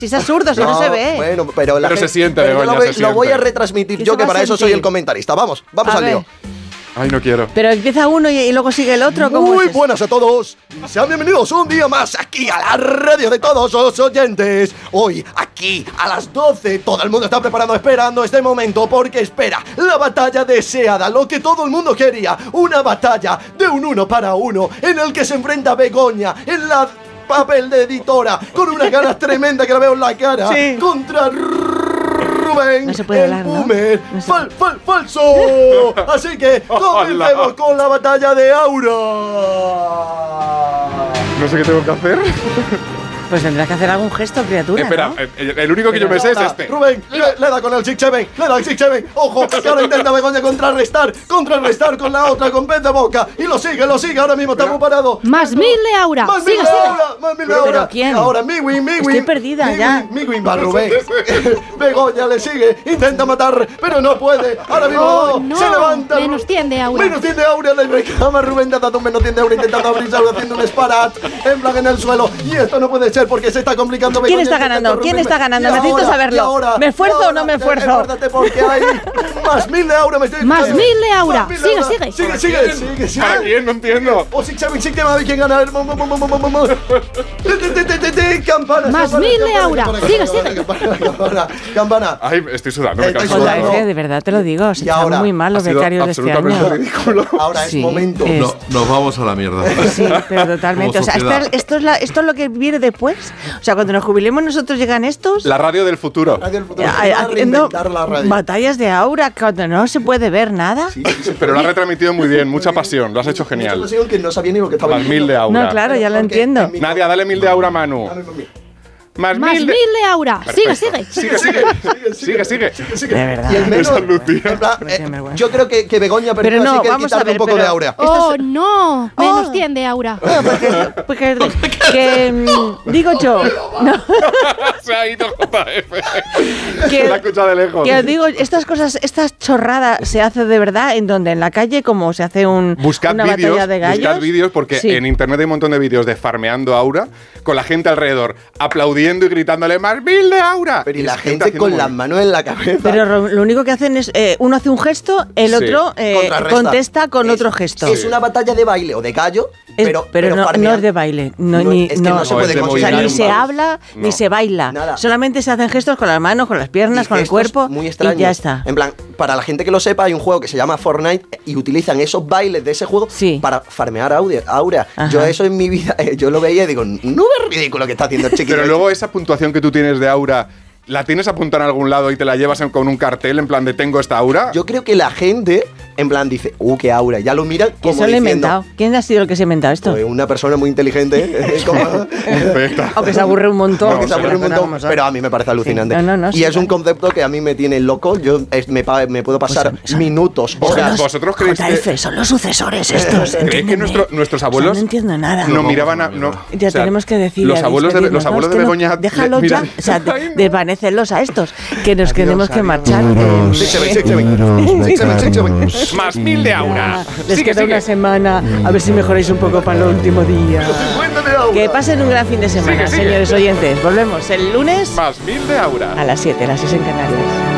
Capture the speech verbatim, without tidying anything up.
Si es absurdo, si no, no se ve. Bueno, pero, la pero gente, se siente, pero Begoña, lo, se lo siente. voy a retransmitir yo, que para eso soy el comentarista. Vamos, vamos a al ver. lío. Ay, no quiero. Pero empieza uno y, y luego sigue el otro. ¿Cómo Muy es buenas a todos. Sean bienvenidos un día más aquí a la radio de todos los oyentes. Hoy, aquí, a las doce, todo el mundo está preparado, esperando este momento, porque espera la batalla deseada, lo que todo el mundo quería. Una batalla de un uno para uno, en el que se enfrenta Begoña en la papel de editora, con una ganas tremenda que la veo en la cara, sí. contra Rubén, no se puede el hablar, ¿no? boomer, No se fal, fal, falso. Así que comencemos con la batalla de Aura. No sé qué tengo que hacer. Pues tendrás que hacer algún gesto, criatura. Espera, ¿no? el, el único que yo me sé es este. Rubén, le, le da con el six seven, le da el six seven. Ojo, que ahora intenta Begoña contrarrestar, contrarrestar con la otra, con pez de boca. Y lo sigue, lo sigue, ahora mismo estamos parados. Más mil de Aura. Más Sigue, mil de sigue. Aura, más mil de ¿Pero Aura. quién? Ahora Miwin, Miwin. Estoy perdida Miwin, ya. Miwin va Rubén. Begoña le sigue, intenta matar, pero no puede. Ahora mismo Oh, no. se levanta. Menos cien de Aura. Menos cien de Aura, le reclama Rubén, te ha dado un menos cien de Aura intentando abrirse, haciendo un sparat en plan en el suelo. Y esto no puede ser porque se está complicando. ¿Quién está ganando? ¿Quién está ganando? Necesito saberlo. ¿Me esfuerzo o no me esfuerzo? Acuérdate porque hay más mil de Aura, me estoy Más escuchando. mil de Aura. Más mil de Sigue, Aura. sigue. Sigue, sigue, sigue, sigue. ¿Para quién? No entiendo. O Six Seven, Six Seven, ¿quién gana? Campana. Más mil de Aura. Sigue, sigue. Campana, campana, campana. Ay, estoy sudando, me Estoy canso. sudando. J F, de verdad te lo digo. Se Y están ahora muy mal los Ha sido becarios de este absolutamente año. ridículo. Ahora es Sí, momento. es- No, nos vamos a la mierda. Sí, pero totalmente. O sea, Como esto, sociedad. esto es la, esto es lo que viene después. O sea, cuando nos jubilemos nosotros llegan estos La radio del futuro. Radio del futuro. eh, Van a haciendo reinventar la radio. batallas de Aura cuando no se puede ver nada. Sí, sí, sí. Pero lo has retransmitido muy bien, mucha pasión, lo has hecho Mucha genial. pasión que no sabía ni lo que estaba Más mil de diciendo. Aura. No, claro, ya lo Porque entiendo. en mi- Nadia, dale mil de Aura a Manu. Dame por mí. Más, Más mil mil de... de Aura. Sigue, sigue. Sigue, sigue. Sigue, sigue. Sigue. De verdad. Y el menos, Esa luz, tío. en plan, Me eh, tiene vergüenza. yo creo que, que Begoña Pero perdió, no, así que hay que vamos a quitarle ver, un poco pero- de Aura. Oh, no. Menos Oh. cien de Aura. Pues que, que, mm, digo yo, no, Se ha ido J F. que, Se la ha escuchado de lejos. que os digo, estas cosas, estas chorradas se hace de verdad en donde, en la calle, como se hace un, Buscad una vídeos, batalla de gallos. buscad vídeos porque Sí. en internet hay un montón de vídeos de farmeando Aura con la gente alrededor aplaudiendo y gritándole más mil de Aura. Pero y la es gente haciendo con muy- las manos en la cabeza. Pero lo, lo único que hacen es, eh, uno hace un gesto, el Sí. otro eh, Contrarresta. contesta con Es- otro gesto. Es una batalla de baile o de gallo, Es- pero, pero, no, no farmeando. es de baile, no, No, ni, es que no se puede o sea, considerar ni un se baile. habla No. ni se baila. Nada. Solamente se hacen gestos con las manos, con las piernas, Y con el gestos cuerpo muy extraños. y ya está. En plan, para la gente que lo sepa, hay un juego que se llama Fortnite y utilizan esos bailes de ese juego Sí. para farmear audio- Aura. Ajá. Yo eso en mi vida, eh, yo lo veía y digo, no es ridículo que está haciendo el chiquito. Pero luego esa puntuación que tú tienes de Aura, ¿la tienes apuntada en algún lado y te la llevas en- con un cartel en plan de tengo esta Aura? Yo creo que la gente, en plan, dice, uh, qué Aura. Ya lo miran ¿Quién como se lo ha diciendo, inventado? ¿Quién ha sido el que se ha inventado esto? pues, una persona muy inteligente. eh, como- Perfecta. O que se aburre un montón. que se aburre un montón, pero a mí me parece alucinante. No, no, no, y sí, es un vale. concepto que a mí me tiene loco. Yo es- me, pa- me puedo pasar Pues son- minutos, O sea, horas. ¿vosotros creéis J F, que, son los sucesores estos. ¿creéis que entiéndeme. nuestro- nuestros O sea, abuelos no entiendo nada. no vamos miraban a a... la No, mierda. Ya o sea, tenemos que decir. Los a abuelos de, despedirnos, los ¿no? abuelos Es que de no- Begoña... Déjalos miran- ya. O sea, Ay, no. desvanécelos a estos. Que nos Adiós, tenemos que adiós. marchar. Adiós. Six, seven, six, seven. Becaros, Six, seven, six, seven. becaros. Más mil de Aura. Les Sigue, queda sigue. una semana. A ver si mejoráis un poco para el último día. cincuenta de Aura. Que pasen un gran fin de semana, Sigue, sigue. señores oyentes. Volvemos el lunes Más mil de Aura. a las siete, las seis en Canarias.